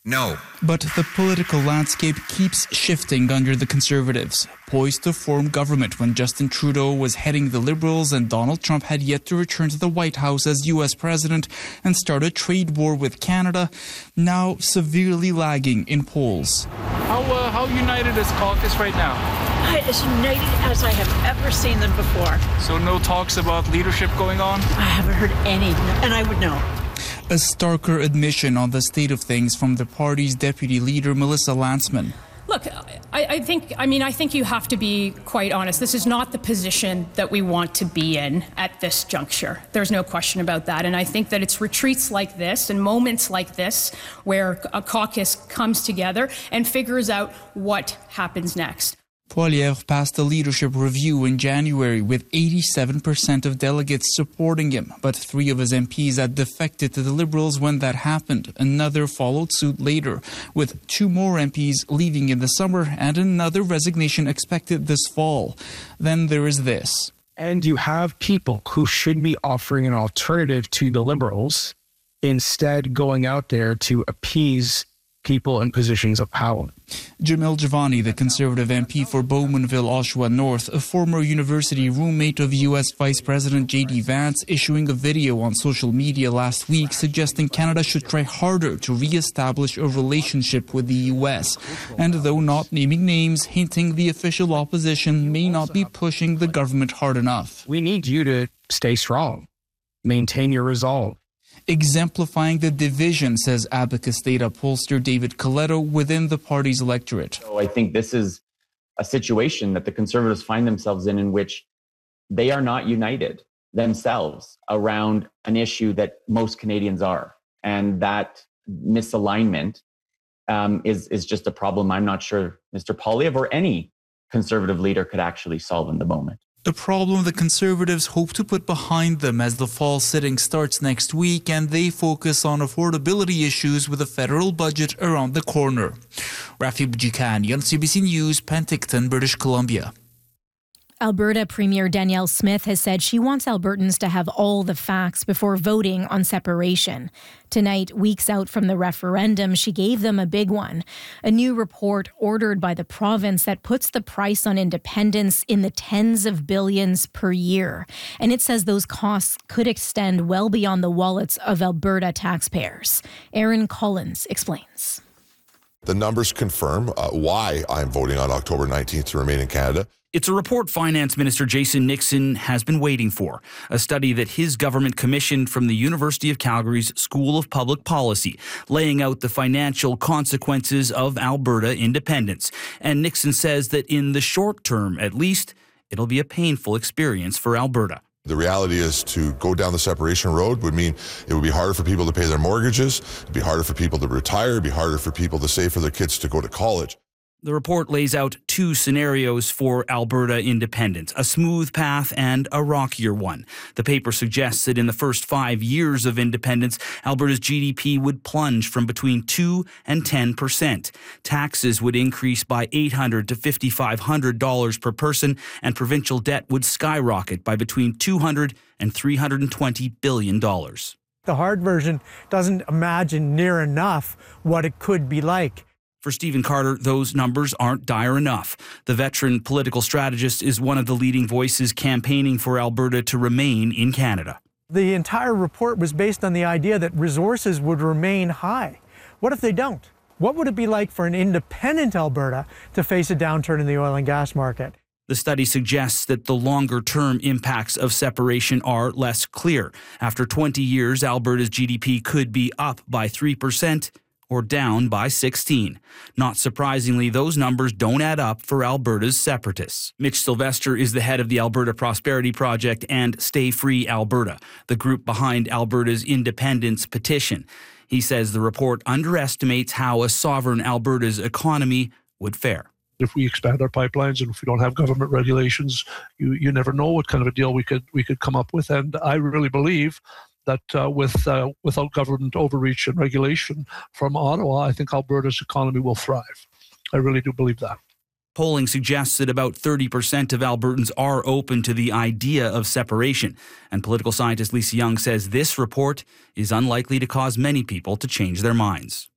No. But the political landscape keeps shifting under the Conservatives, poised to form government when Justin Trudeau was heading the Liberals and Donald Trump had yet to return to the White House as U.S. president and start a trade war with Canada, now severely lagging in polls. How united is caucus right now? As united as I have ever seen them before. So no talks about leadership going on? I haven't heard any, and I would know. A starker admission on the state of things from the party's deputy leader, Melissa Lantsman. Look, I think you have to be quite honest. This is not the position that we want to be in at this juncture. There's no question about that. And I think that it's retreats like this and moments like this where a caucus comes together and figures out what happens next. Poilievre passed a leadership review in January with 87% of delegates supporting him, but 3 of his MPs had defected to the Liberals when that happened. Another followed suit later, with 2 more MPs leaving in the summer and another resignation expected this fall. Then there is this. And you have people who should be offering an alternative to the Liberals, instead going out there to appease people in positions of power. Jamil Javani, the Conservative MP for Bowmanville-Oshawa North, a former university roommate of U.S. Vice President J.D. Vance, issuing a video on social media last week suggesting Canada should try harder to re-establish a relationship with the U.S. And though not naming names, hinting the official opposition may not be pushing the government hard enough. We need you to stay strong, maintain your resolve. Exemplifying the division, says Abacus data pollster David Coletto, within the party's electorate. So I think this is a situation that the Conservatives find themselves in which they are not united themselves around an issue that most Canadians are. And that misalignment is just a problem I'm not sure Mr. Poilievre or any Conservative leader could actually solve in the moment. A problem the Conservatives hope to put behind them as the fall sitting starts next week and they focus on affordability issues with a federal budget around the corner. Rafi Bujikani on CBC News, Penticton, British Columbia. Alberta Premier Danielle Smith has said she wants Albertans to have all the facts before voting on separation. Tonight, weeks out from the referendum, she gave them a big one. A new report ordered by the province that puts the price on independence in the tens of billions per year. And it says those costs could extend well beyond the wallets of Alberta taxpayers. Aaron Collins explains. The numbers confirm why I'm voting on October 19th to remain in Canada. It's a report Finance Minister Jason Nixon has been waiting for, a study that his government commissioned from the University of Calgary's School of Public Policy, laying out the financial consequences of Alberta independence. And Nixon says that in the short term, at least, it'll be a painful experience for Alberta. The reality is to go down the separation road would mean it would be harder for people to pay their mortgages, it'd be harder for people to retire, it'd be harder for people to save for their kids to go to college. The report lays out 2 scenarios for Alberta independence, a smooth path and a rockier one. The paper suggests that in the first 5 years of independence, Alberta's GDP would plunge from between 2 and 10%. Taxes would increase by $800 to $5,500 per person, and provincial debt would skyrocket by between $200 and $320 billion. The hard version doesn't imagine near enough what it could be like. For Stephen Carter, those numbers aren't dire enough. The veteran political strategist is one of the leading voices campaigning for Alberta to remain in Canada. The entire report was based on the idea that resources would remain high. What if they don't? What would it be like for an independent Alberta to face a downturn in the oil and gas market? The study suggests that the longer-term impacts of separation are less clear. After 20 years, Alberta's GDP could be up by 3%. Or down by 16. Not surprisingly, those numbers don't add up for Alberta's separatists. Mitch Sylvester is the head of the Alberta Prosperity Project and Stay Free Alberta, the group behind Alberta's independence petition. He says the report underestimates how a sovereign Alberta's economy would fare. If we expand our pipelines and if we don't have government regulations, you never know what kind of a deal we could come up with. And I really believe that without government overreach and regulation from Ottawa, I think Alberta's economy will thrive. I really do believe that. Polling suggests that about 30% of Albertans are open to the idea of separation. And political scientist Lisa Young says this report is unlikely to cause many people to change their minds.